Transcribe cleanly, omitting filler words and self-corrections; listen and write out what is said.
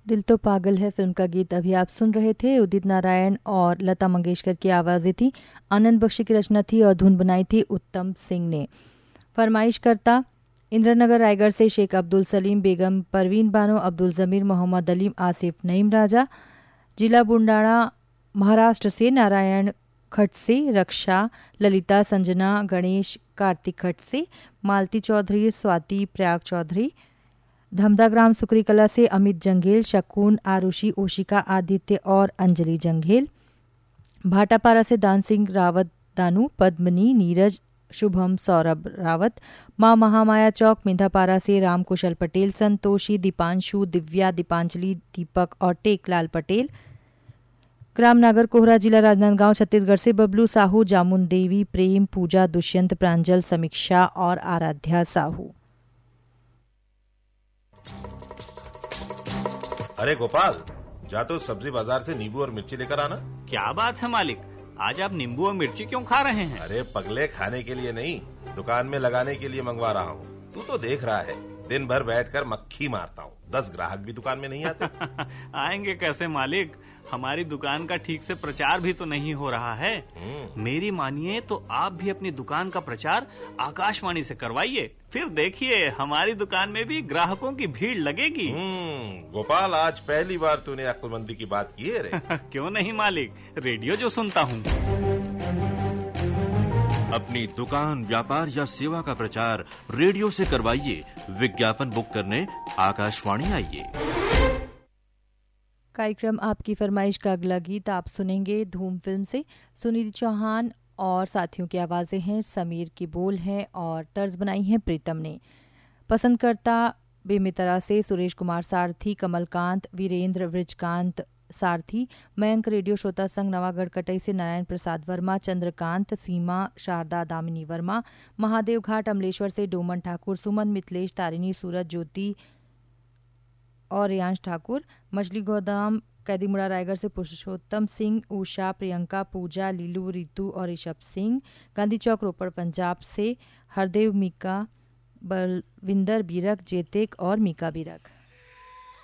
दिल तो पागल है फिल्म का गीत अभी आप सुन रहे थे। उदित नारायण और लता मंगेशकर की आवाज़ें थी। आनंद बख्शी की रचना थी और धुन बनाई थी उत्तम सिंह ने। फरमाइश करता इंद्रनगर रायगढ़ से शेख अब्दुल सलीम, बेगम परवीन बानो, अब्दुल जमीर, मोहम्मद अलीम, आसिफ नईम राजा। जिला बुंडाणा महाराष्ट्र से नारायण खट से रक्षा, ललिता, संजना, गणेश, कार्तिक खट से, मालती चौधरी, स्वाति, प्रयाग चौधरी। धमदा ग्राम सुकरी कला से अमित जंघेल, शकुन, आरुषि, ओशिका, आदित्य और अंजलि जंघेल। भाटापारा से दान सिंह रावत, दानू, पद्मनी, नीरज, शुभम, सौरभ रावत। माँ महामाया चौक मेंधापारा से राम कुशल पटेल, संतोषी, दीपांशु, दिव्या, दीपांजलि, दीपक और टेकलाल पटेल। ग्राम नागर कोहरा, जिला राजनांदगांव, छत्तीसगढ़ से बबलू साहू, जामुन देवी, प्रेम, पूजा, दुष्यंत, प्रांजल, समीक्षा और आराध्या साहू। अरे गोपाल, जा तो सब्जी बाजार से नींबू और मिर्ची लेकर आना। क्या बात है मालिक, आज आप नींबू और मिर्ची क्यों खा रहे हैं? अरे पगले, खाने के लिए नहीं, दुकान में लगाने के लिए मंगवा रहा हूँ। तू तो देख रहा है, दिन भर बैठकर मक्खी मारता हूँ, 10 ग्राहक भी दुकान में नहीं आते। आएंगे कैसे मालिक, हमारी दुकान का ठीक से प्रचार भी तो नहीं हो रहा है। मेरी मानिए तो आप भी अपनी दुकान का प्रचार आकाशवाणी से करवाइए, फिर देखिए हमारी दुकान में भी ग्राहकों की भीड़ लगेगी। गोपाल, आज पहली बार तूने अक्लमंदी की बात की है रे। क्यों नहीं मालिक, रेडियो जो सुनता हूँ। अपनी दुकान, व्यापार या सेवा का प्रचार रेडियो से करवाइए। विज्ञापन बुक करने आकाशवाणी आइए। कार्यक्रम आपकी फरमाइश का अगला गीत आप सुनेंगे धूम फिल्म से। सुनीति चौहान और साथियों की आवाज़ें हैं, समीर की बोल हैं और तर्ज बनाई हैं प्रीतम ने। पसंद करता बेमितरा से सुरेश कुमार सारथी, कमलकांत, वीरेंद्र, वृजकांत सारथी। मयंक रेडियो श्रोता संघ नवागढ़ कटई से नारायण प्रसाद वर्मा, चंद्रकांत, सीमा, शारदा, दामिनी वर्मा। महादेव घाट अमलेश्वर से डोमन ठाकुर, सुमन, मिथिलेश, तारिणी, सूरज, ज्योति और रियांश ठाकुर। मछली गोदाम कैदीमुड़ा रायगढ़ से पुरुषोत्तम सिंह, उषा, प्रियंका, पूजा, लीलू, रितु और ऋषभ सिंह। गांधी चौक रोपड़ पंजाब से हरदेव, मीका, बलविंदर बीरक, जेतेक और मीका बीरक।